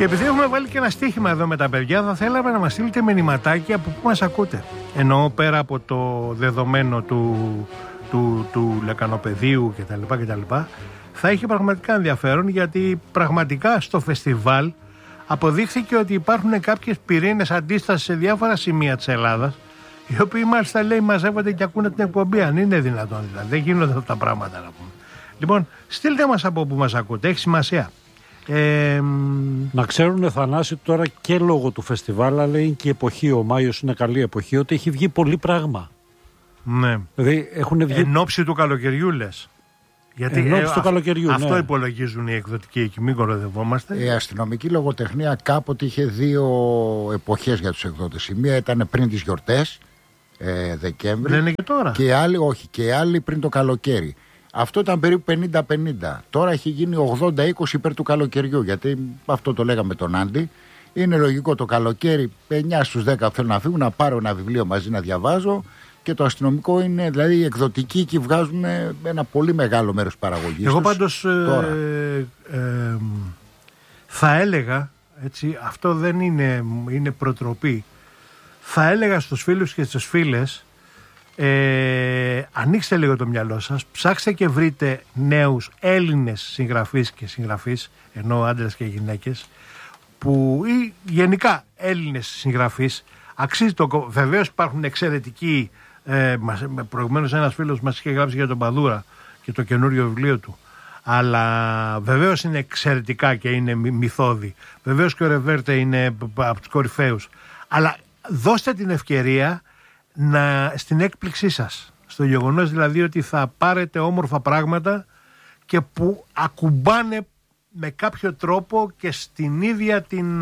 Και επειδή έχουμε βάλει και ένα στοίχημα εδώ με τα παιδιά, θα θέλαμε να μας στείλετε μηνυματάκια από πού μας ακούτε. Εννοώ πέρα από το δεδομένο του λεκανοπεδίου κτλ. Θα έχει πραγματικά ενδιαφέρον, γιατί πραγματικά στο φεστιβάλ αποδείχθηκε ότι υπάρχουν κάποιες πυρήνες αντίστασης σε διάφορα σημεία της Ελλάδας, οι οποίοι μάλιστα λέει μαζεύονται και ακούνε την εκπομπή. Αν είναι δυνατόν δηλαδή. Δεν γίνονται αυτά τα πράγματα να πούμε. Λοιπόν, στείλτε μας από που μας ακούτε. Έχει σημασία. Να ξέρουν, Θανάση, τώρα και λόγω του φεστιβάλ, αλλά είναι και η εποχή, ο Μάιος είναι καλή εποχή, ότι έχει βγει πολύ πράγμα. Ναι. Δηλαδή έχουν βγει... Εν ώψη του καλοκαιριού λες. Γιατί εν ώψη του καλοκαιριού, αυτό ναι. Υπολογίζουν οι εκδοτικοί εκεί, μην κοροϊδευόμαστε. Η αστυνομική λογοτεχνία κάποτε είχε δύο εποχές για τους εκδότες. Η μία ήταν πριν τις γιορτές, Δεκέμβρη. Δεν είναι και τώρα. Και η άλλη, όχι, και η άλλη πριν το καλοκαίρι. Αυτό ήταν περίπου 50-50. Τώρα έχει γίνει 80-20 υπέρ του καλοκαιριού. Γιατί αυτό το λέγαμε τον Άντι. Είναι λογικό το καλοκαίρι, 9 στους 10 θέλουν να φύγουν, να πάρω ένα βιβλίο μαζί να διαβάζω. Και το αστυνομικό είναι, δηλαδή οι εκδοτικοί εκεί βγάζουν ένα πολύ μεγάλο μέρος παραγωγής. Εγώ πάντως θα έλεγα, έτσι, αυτό δεν είναι προτροπή. Θα έλεγα στους φίλους και στις φίλες, ανοίξτε λίγο το μυαλό σας, ψάξτε και βρείτε νέους Έλληνες συγγραφείς και συγγραφείς, ενώ άντρες και γυναίκες, ή γενικά Έλληνες συγγραφείς. Αξίζει το. Βεβαίως υπάρχουν εξαιρετικοί. Προηγουμένως ένας φίλος μας είχε γράψει για τον Παδούρα και το καινούριο βιβλίο του. Αλλά βεβαίως είναι εξαιρετικά και είναι μυθώδη. Βεβαίως και ο Ρεβέρτε είναι από τους κορυφαίους. Αλλά δώστε την ευκαιρία στην έκπληξή σας. Στο γεγονός δηλαδή ότι θα πάρετε όμορφα πράγματα και που ακουμπάνε με κάποιο τρόπο και στην ίδια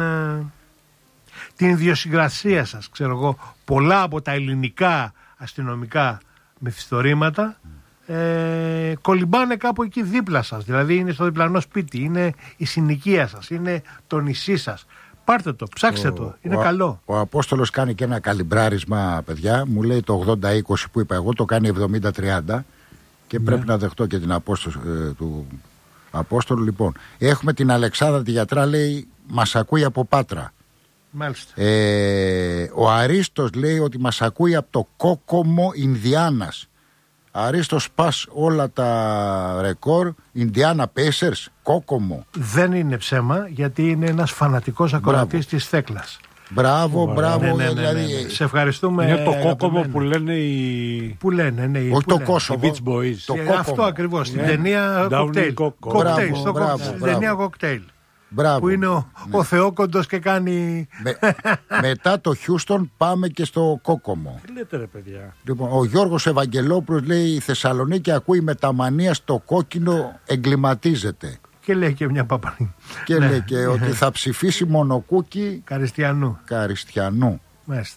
την ιδιοσυγκρασία σας. Ξέρω εγώ, πολλά από τα ελληνικά αστυνομικά μυθιστορήματα κολυμπάνε κάπου εκεί δίπλα σας. Δηλαδή είναι στο διπλανό σπίτι, είναι η συνοικία σας, είναι το νησί σας. Πάρτε το, ψάξτε το, είναι καλό. Ο Απόστολος κάνει και ένα καλυμπράρισμα, παιδιά. Μου λέει το 80-20 που είπα εγώ, το κάνει 70-30 και πρέπει να δεχτώ και την απόσταση του Απόστολου. Λοιπόν, έχουμε την Αλεξάνδρα τη γιατρά, λέει, μας ακούει από Πάτρα. Μάλιστα. Ο Αρίστος λέει ότι μας ακούει από το Κόκομο Ινδιάνας. Αρίστος, πας όλα τα ρεκόρ. Ινδιάνα Pacers, Κόκομο. Δεν είναι ψέμα, γιατί είναι ένας φανατικός ακροατής της Θέκλας. Μπράβο. Ναι. Δηλαδή... Σε ευχαριστούμε. Είναι το Κόκομο που λένε Που λένε, ναι. Όχι το Κόσοβο. Οι Beach Boys. Αυτό ακριβώς. Στην ταινία Cocktail. Στην ταινία Cocktail. Μπράβο. Που είναι ο Θεόκοντος και κάνει. Μετά το Χιούστον πάμε και στο Κόκομο. Τι λέτε, ρε παιδιά. Λοιπόν, ο Γιώργος Ευαγγελόπουλος λέει: η Θεσσαλονίκη ακούει με τα μανία στο κόκκινο εγκληματίζεται. Και λέει και μια παπανή. Και λέει και ότι θα ψηφίσει μονοκούκι Καριστιανού. Μάλιστα.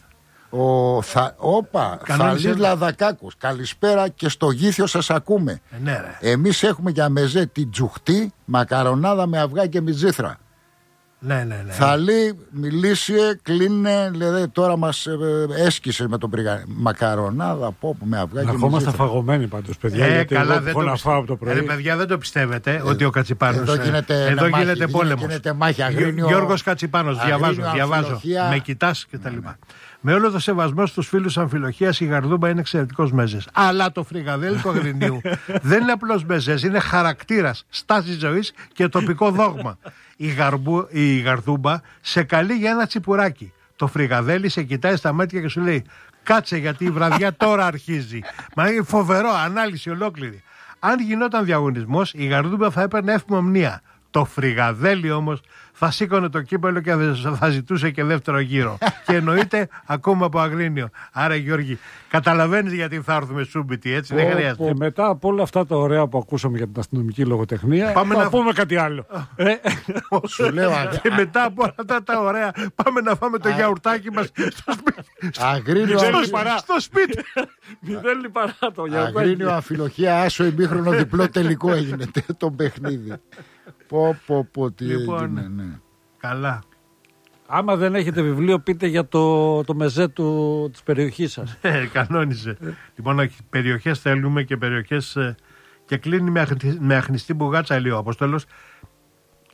Θαλής Λαδακάκος. Καλησπέρα και στο Γήθιο σας ακούμε. Ναι, εμείς έχουμε για μεζέ την τζουχτή, μακαρονάδα με αυγά και μιτζήθρα. Ναι. Θαλή, μιλήσιε, κλείνε, λέει, τώρα μας έσκησε με τον μακαρονάδα με αυγά και μιτζήθρα. Ερχόμαστε φαγωμένοι πάντως, παιδιά. Γιατί καλά, εγώ να φάω από το πρωί. Παιδιά, δεν το πιστεύετε ότι ο Κατσιπάνος. Εδώ γίνεται πόλεμος. Γιώργος Κατσιπάνος, διαβάζω. Με κοιτάς και τα λοιπά. Με όλο το σεβασμό στους φίλους Αμφιλοχίας, η γαρδούμπα είναι εξαιρετικός μεζές. Αλλά το φρυγαδέλι του Αγρινίου δεν είναι απλώς μεζές, είναι χαρακτήρας, στάση ζωής και τοπικό δόγμα. Η γαρδούμπα σε καλεί για ένα τσιπουράκι. Το φρυγαδέλι σε κοιτάει στα μάτια και σου λέει: κάτσε, γιατί η βραδιά τώρα αρχίζει. Μα είναι φοβερό, ανάλυση ολόκληρη. Αν γινόταν διαγωνισμός, η γαρδούμπα θα έπαιρνε εύμομνία. Το φρυγαδέλι όμως θα σήκωνε το κύπελο και θα ζητούσε και δεύτερο γύρο. Και εννοείται ακόμα από Αγρίνιο. Άρα, Γιώργη, καταλαβαίνεις γιατί θα έρθουμε σούμπιτοι, έτσι, δεν χρειάζεται. Και μετά από όλα αυτά τα ωραία που ακούσαμε για την αστυνομική λογοτεχνία, πάμε να πούμε κάτι άλλο. Σου λέω, και μετά από όλα αυτά τα ωραία, πάμε να φάμε το γιαουρτάκι μας στο σπίτι. Αγρίνιο, στο σπίτι. Μηδέν λιπαρά το γιαουρτάκι. Αγρίνιο, Αμφιλοχία, άσο ημίχρονο διπλό τελικό έγινε το παιχνίδι. Τι έγινε, ναι. Καλά. Άμα δεν έχετε βιβλίο, πείτε για το μεζέ της περιοχής σας. Κανόνιζε. Λοιπόν, περιοχές θέλουμε και περιοχές. Και κλείνει με αχνηστή μπουγάτσα, λέει ο Απόστολος.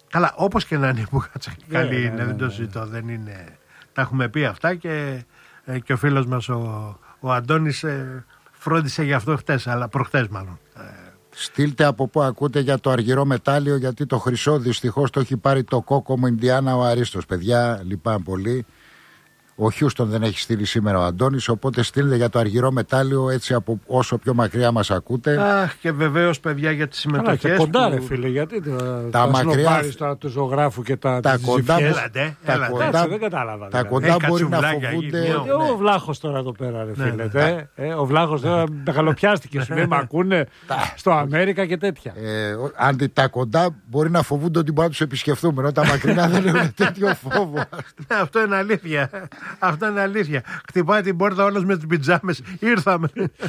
Καλά, όπως και να είναι η μπουγάτσα καλή είναι, δεν το συζητώ, δεν είναι. Τα έχουμε πει αυτά και ο φίλος μας ο Αντώνης φρόντισε γι' αυτό προχτές μάλλον. Στείλτε από πού ακούτε για το αργυρό μετάλλιο, γιατί το χρυσό δυστυχώς το έχει πάρει το κόκκομο Ινδιάνα ο Αρίστος. Παιδιά, λυπάμαι πολύ. Ο Χιούστον δεν έχει στείλει σήμερα ο Αντώνης, οπότε στείλτε για το αργυρό μετάλλιο έτσι από όσο πιο μακριά μας ακούτε. Αχ, και βεβαίως, παιδιά, για τις συμμετοχές. Και κοντά, ρε φίλε, γιατί τα μακριά τώρα του ζωγράφου και τα κοντά. Δεν κατάλαβα. Τα κοντά μπορεί να φοβούνται. Ο Βλάχος τώρα εδώ πέρα, ρε φίλε. Ο Βλάχος τώρα μεγαλοπιάστηκε. Σου λέει, μ' ακούνε στο Αμέρικα και τέτοια. Αντί τα κοντά μπορεί να φοβούνται ότι μπορεί να τους επισκεφθούμε, ενώ τα μακρινά δεν έχουν τέτοιο φόβο. Αυτό είναι αλήθεια. Αυτό είναι αλήθεια. Χτυπάει την πόρτα όλος με τις πιτζάμες. Ήρθαμε.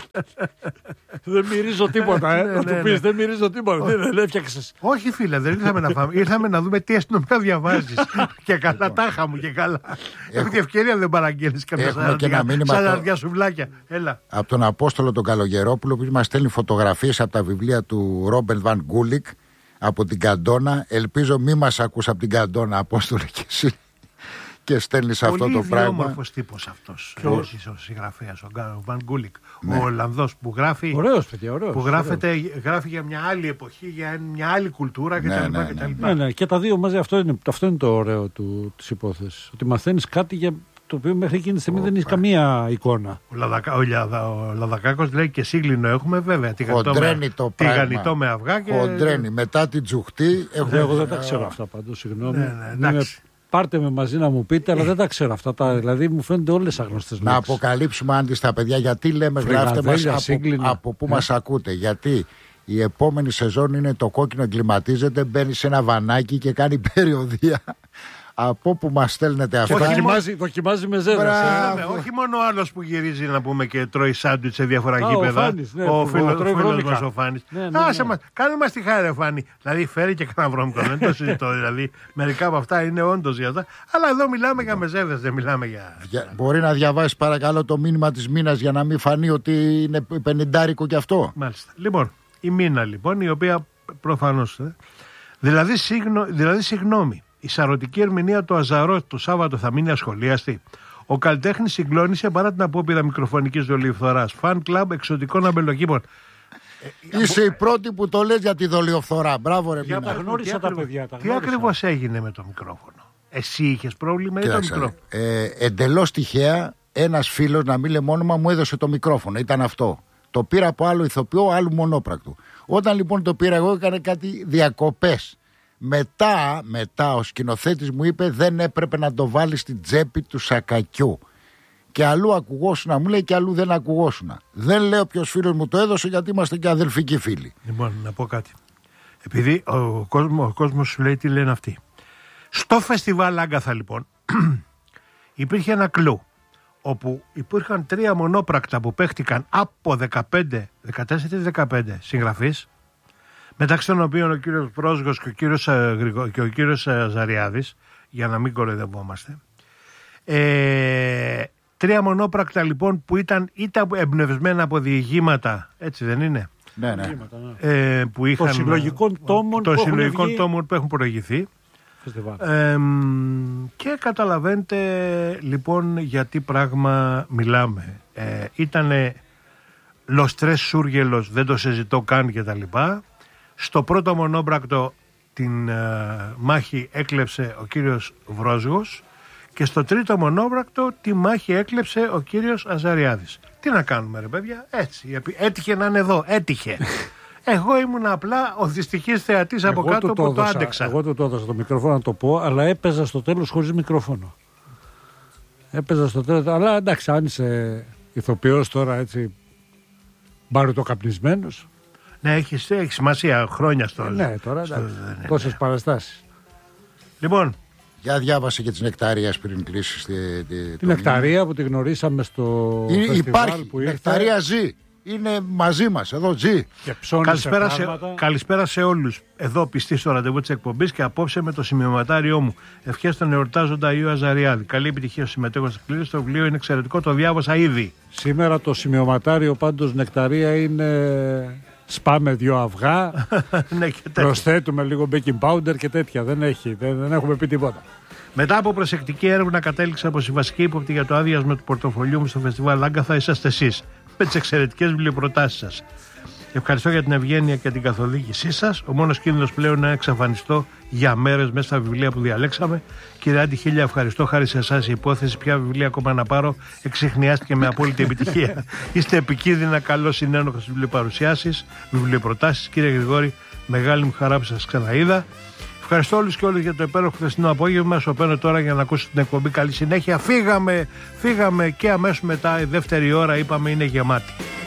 Δεν μυρίζω τίποτα, να του πεις. Δεν μυρίζω τίποτα. Δεν έφτιαξες. Όχι, φίλε, δεν ήρθαμε να φάμε. Ήρθαμε να δούμε τι αστυνομικά διαβάζεις. Και καλά, τάχα μου και καλά. Έχω την ευκαιρία δεν παραγγέλνεις κάποια σαραντιά σουβλάκια. Έλα. Από τον Απόστολο τον Καλογερόπουλο, που μας στέλνει φωτογραφίες από τα βιβλία του Ρόμπερτ Βαν Γκούλικ από την Καντόνα. Ελπίζω μη μας ακούς από την Καντόνα, Απόστολο, και εσύ. Και στέλνεις αυτό το πράγμα. Πολύ όμορφος τύπος αυτός. Ο συγγραφέας, ο Βαν Γκούλικ. Ο Ολλανδός που γράφει. Ωραίος, παιδιά, ωραίος. Που γράφει για μια άλλη εποχή, για μια άλλη κουλτούρα κτλ. Ναι, και τα δύο μαζί. Αυτό είναι το ωραίο της υπόθεσης. Ότι μαθαίνεις κάτι για το οποίο μέχρι εκείνη τη στιγμή δεν έχει καμία εικόνα. Ο Λαδακάκος λέει και σύγκλινο έχουμε, βέβαια. Τηγανιτό με αυγά. Χοντρένει. Μετά την τζουχτή. Εγώ δεν τα ξέρω αυτά πάντως, συγγνώμη. Πάρτε με μαζί να μου πείτε, αλλά δεν τα ξέρω αυτά. Δηλαδή μου φαίνονται όλες αγνωστές λέξεις. Να αποκαλύψουμε άντι στα παιδιά γιατί λέμε γράφτε μας από πού μας ακούτε. Γιατί η επόμενη σεζόν είναι το κόκκινο εγκληματίζεται, μπαίνει σε ένα βανάκι και κάνει περιοδία. Από που μας στέλνετε αυτά. Δοκιμάζει με ζέδες. Όχι μόνο ο άλλος που γυρίζει να πούμε και τρώει σάντουιτς σε διάφορα γήπεδα. Ο φίλος μας ο Φάνης. Κάνε μας τη χάρη, Φάνη. Δηλαδή φέρει και κανένα βρώμικο. Δεν το συζητώ. Δηλαδή μερικά από αυτά είναι όντως για αυτά. Αλλά εδώ μιλάμε για μεζέδες, δεν μιλάμε για. Μπορεί να διαβάσει παρακαλώ το μήνυμα της Μίνας για να μην φανεί ότι είναι 50 κι αυτό. Μάλιστα. Λοιπόν, η Μίνα λοιπόν, η οποία προφανώς. Δηλαδή συγγνώμη. Η σαρωτική ερμηνεία του Αζαρό το Σάββατο θα μείνει ασχολίαστη. Ο καλλιτέχνης συγκλώνησε παρά την απόπειρα μικροφωνικής δολιοφθοράς. Φαν κλαμπ εξωτικών αμπελοκήπων. Είσαι η πρώτη που το λες για τη δολιοφθορά. Μπράβο, ρε. Τα γνώρισα τα παιδιά. Τι ακριβώς έγινε με το μικρόφωνο? Εσύ είχες πρόβλημα ή το μικρόφωνο? Εντελώς τυχαία ένας φίλος, να μην λέμε όνομα, μου έδωσε το μικρόφωνο. Ήταν αυτό. Το πήρα από άλλο ηθοποιό, άλλου μονόπρακτου. Όταν λοιπόν το πήρα εγώ, έκανε κάτι διακοπές. Μετά ο σκηνοθέτης μου είπε δεν έπρεπε να το βάλει στην τσέπη του σακακιού. Και αλλού ακουγόσουνα, μου λέει, και αλλού δεν ακουγόσουνα. Δεν λέω ποιος φίλος μου το έδωσε, γιατί είμαστε και αδελφικοί φίλοι. Λοιπόν, να πω κάτι. Επειδή ο κόσμος σου λέει τι λένε αυτοί. Στο φεστιβάλ Άγκαθα λοιπόν υπήρχε ένα κλου, όπου υπήρχαν 3 μονόπρακτα που παίχτηκαν από 14-15 συγγραφείς, μεταξύ των οποίων ο κύριος Πρόσγος και ο κύριος Ζαριάδης, για να μην κοροϊδευόμαστε. 3 μονόπρακτα λοιπόν που ήταν είτε εμπνευσμένα από διηγήματα, έτσι δεν είναι? Ναι. Που είχαν των συλλογικών τόμων που έχουν προηγηθεί. Και καταλαβαίνετε λοιπόν για τι πράγμα μιλάμε. Ήτανε λοστρές Σούργελος, δεν το συζητώ καν και τα λοιπά. Στο πρώτο μονόπρακτο την μάχη έκλεψε ο κύριος Βρόσγος και στο τρίτο μονόπρακτο τη μάχη έκλεψε ο κύριος Αζαριάδης. Τι να κάνουμε ρε παιδιά, έτσι, έτυχε να είναι εδώ, έτυχε. Εγώ ήμουν απλά ο δυστυχής θεατής από κάτω που το άντεξα. Εγώ το έδωσα το μικρόφωνο να το πω, αλλά έπαιζα στο τέλος χωρίς μικρόφωνο. Αλλά εντάξει, αν είσαι ηθοποιός τώρα έτσι μπαρουτοκαπνισμένος. Ναι, έχει σημασία χρόνια στο. Ναι, τώρα τόσες παραστάσεις. Λοιπόν. Για διάβασε και της Νεκταρίας πριν κλείσεις την Νεκταρία που τη γνωρίσαμε στο φεστιβάλ υπάρχει, που ήρθε. Νεκταρία ζει. Είναι μαζί μας, εδώ ζει. Καλησπέρα σε όλους. Εδώ πιστοί στο ραντεβού της εκπομπής και απόψε με το σημειωματάριό μου. Ευχές στον εορτάζοντα Ιού Αζαριάδη. Καλή επιτυχία στους συμμετέχοντες της κλήρωσης. Το βιβλίο είναι εξαιρετικό, το διάβασα ήδη. Σήμερα το σημειωματάριο πάντως Νεκταρία είναι σπάμε 2 αυγά, ναι, προσθέτουμε λίγο baking powder και τέτοια. Δεν έχουμε πει τίποτα. Μετά από προσεκτική έρευνα, κατέληξα πως η βασική ύποπτη για το άδειασμα του πορτοφολιού μου στο φεστιβάλ Άγκαθα είσαστε εσείς, με τις εξαιρετικές βιβλιοπροτάσεις σας. Ευχαριστώ για την ευγένεια και την καθοδήγησή σας. Ο μόνος κίνδυνος πλέον είναι να εξαφανιστώ για μέρες μέσα στα βιβλία που διαλέξαμε. Κύριε Άντι, χίλια ευχαριστώ. Χάρη σε εσάς η υπόθεση, ποια βιβλία ακόμα να πάρω, εξιχνιάστηκε με απόλυτη επιτυχία. Είστε επικίνδυνα καλός συνένοχος στις βιβλιοπαρουσιάσεις, βιβλιοπροτάσεις. Κύριε Γρηγόρη, μεγάλη μου χαρά που σας ξαναείδα. Ευχαριστώ όλους και όλες για το υπέροχο χθεσινό απόγευμα. Σωπαίνω τώρα για να ακούσω την εκπομπή. Καλή συνέχεια. Φύγαμε και αμέσως μετά η δεύτερη ώρα είπαμε είναι γεμάτη.